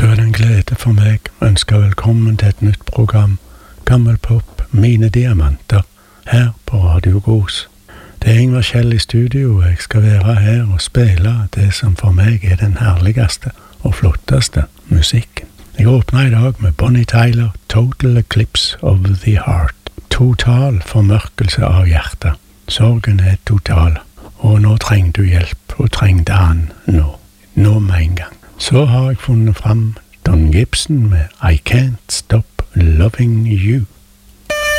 Da er det en glede for meg å ønske velkommen til et nytt program, Gammel Pop, mine diamanter, her på Radio Gros. Det er Ingvar Kjell i studio, og jeg skal være her og spille det som for meg er den herligste og flotteste musikken. Jeg åpner i dag med Bonnie Tyler, Total Eclipse of the Heart. Total formørkelse av hjertet. Sorgen er total, og nå trenger du hjelp, og trengte han nå. Nå med en gang. Så har jeg funnet fram Don Gibson med I Can't Stop Loving You.